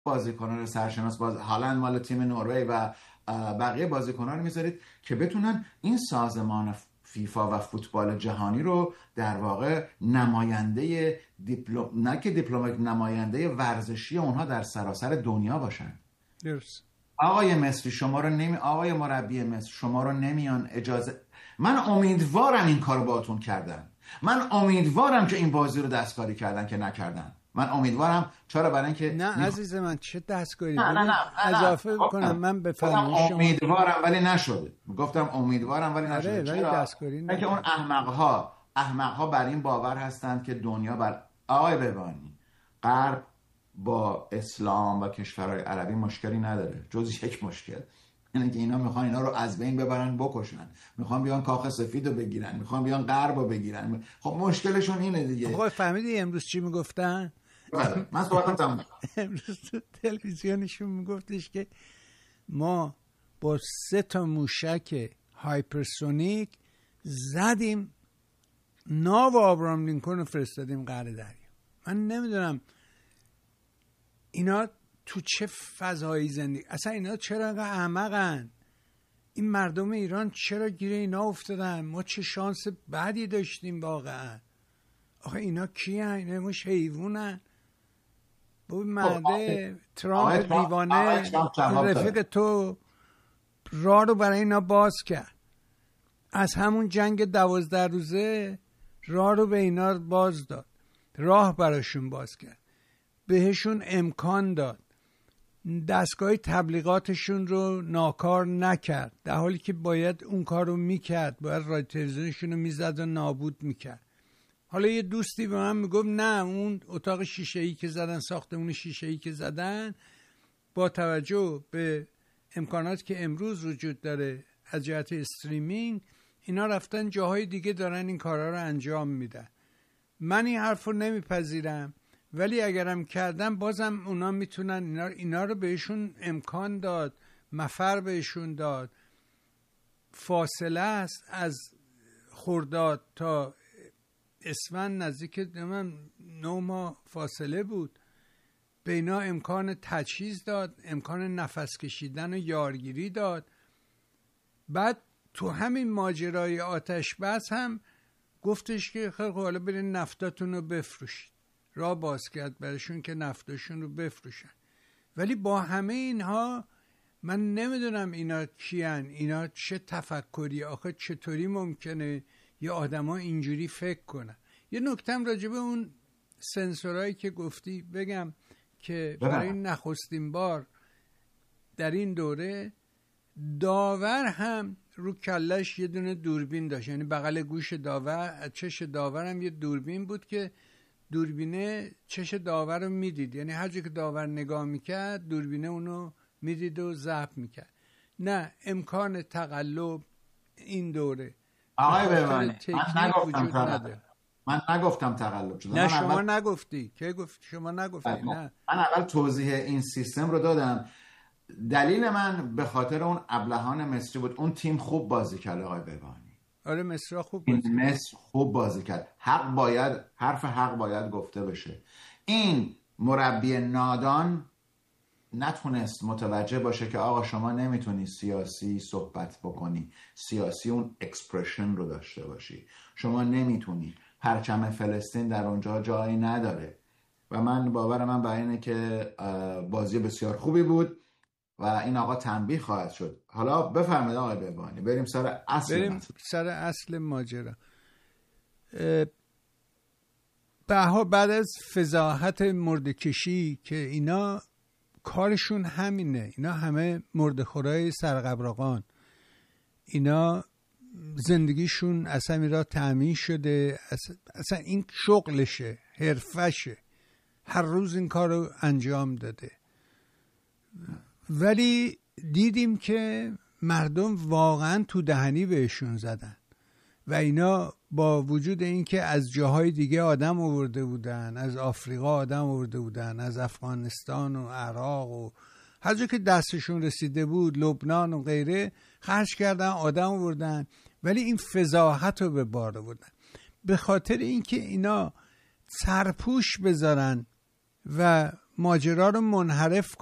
بازیکنان سرشناس هالند مال تیم نروژ و بقیه بازیکنان رو میذارید که بتونن این سازمان فیفا و فوتبال جهانی رو در واقع نماینده نه که دیپلماتیک، نماینده ورزشی اونها در سراسر دنیا باشن. درست. آقای مصری شما رو آقای مربی مصر شما رو نمیان اجازه. من امیدوارم این کارو باهاتون کردن. من امیدوارم که این بازی رو دستکاری کردن که نکردن. من امیدوارم. چرا؟ برای اینکه نه عزیز من چه دستکاری. نه اضافه کنم من به فرمایش شما. امیدوارم ولی نشده. گفتم امیدوارم ولی نشده. ولی دستکاری نه که اون احمق‌ها بر این باور هستند که دنیا بر آقای بهبانی غرب با اسلام و کشورهای عربی مشکلی نداره جز یک مشکل، یعنی که اینا میخوان اینا رو از بین ببرن بکشن، میخوان بیان کاخ سفید رو بگیرن، میخوان بیان غرب رو بگیرن. خب مشکلشون اینه دیگه. آقای فهمیدی امروز چی میگفتن؟ من صحبتم تمام. امروز تو تلویزیونشون میگفتش که ما با 3 موشک هایپرسونیک زدیم ناو آبراهام لینکلن رو فرستادیم قعر دریا. من نمیدونم اینا تو چه فضایی زندگی، اصلا اینا چرا اینقدر احمقن؟ این مردم ایران چرا گیر اینا افتادن؟ ما چه شانس بدی داشتیم واقعا. آخه اینا کیه؟ اینا مش حیوانن. بابا مرده ترامپ دیوانه رفیق تو راه رو برای اینا باز کرد. از همون جنگ 12 روزه راه رو به اینا باز داد، راه براشون باز کرد، بهشون امکان داد، دستگاه تبلیغاتشون رو ناکار نکرد، در حالی که باید اون کار رو میکرد، باید رادیو تلویزیونشون رو میزد و نابود میکرد. حالا یه دوستی به من میگفت نه اون اتاق شیشه‌ای که زدن، ساختمون شیشه‌ای که زدن، با توجه به امکاناتی که امروز وجود داره از جهت استریمینگ، اینا رفتن جاهای دیگه دارن این کارا رو انجام میدن. من این حرف رو نمیپذیرم، ولی اگرم کردم بازم اونا میتونن اینا رو بهشون امکان داد، مفر بهشون داد. فاصله است از خرداد تا اسفند نزدیک 9 ماه فاصله بود. به اینا امکان تجهیز داد، امکان نفس کشیدن و یارگیری داد. بعد تو همین ماجرای آتش بس هم گفتش که خیلی حالا برین نفتاتون رو بفروشید. راه باز کرد برشون که نفتاشون رو بفروشن. ولی با همه اینها من نمیدونم اینا کیان، اینا چه تفکری، آخه چطوری ممکنه یه آدما اینجوری فکر کنن. یه نکتم راجبه اون سنسورایی که گفتی بگم که برای نخستین بار در این دوره داور هم رو کلش یه دونه دوربین داشت، یعنی بغل گوش داور، چش داور هم یه دوربین بود که دوربینه چش داور رو میدید، یعنی هر جا که داور نگاه میکرد دوربینه اونو میدید و ضبط میکرد. نه امکان تقلب این دوره آقای بهبانی من نگفتم تقلب شده. نه شما نگفتی. که گفت شما نگفتی؟ نه من اول توضیح این سیستم رو دادم. دلیل من به خاطر اون ابلهان مصری بود. اون تیم خوب بازی کرد آقای بهبانی. آره مصر خوب بازی کرد. مصر خوب بازی کرد. حرف حق باید گفته بشه. این مربی نادان نتونست متوجه باشه که آقا شما نمیتونی سیاسی صحبت بکنی، سیاسی اون اکسپرشن رو داشته باشی. شما نمیتونی، پرچم فلسطین در اونجا جایی نداره. و من باور من بر اینه که بازی بسیار خوبی بود و این آقا تنبیه خواهد شد. حالا بفرمایید آقای بهبانی، بریم سر اصل ماجرا. بعد از فضاحت مرده‌کشی که اینا کارشون همینه، اینا همه مرده‌خورای سرقبراقان، اینا زندگیشون اصلا میرا تأمین شده، اصلا این شغلشه، حرفشه، هر روز این کار رو انجام داده. ولی دیدیم که مردم واقعا تو دهنی بهشون زدن و اینا با وجود این که از جاهای دیگه آدم آورده بودن، از آفریقا آدم آورده بودن، از افغانستان و عراق و هر جا که دستشون رسیده بود، لبنان و غیره، خرج کردن، آدم آوردن، ولی این فضاحت رو به بار آوردن. به خاطر اینکه اینا سرپوش بذارن و ماجرا رو منحرف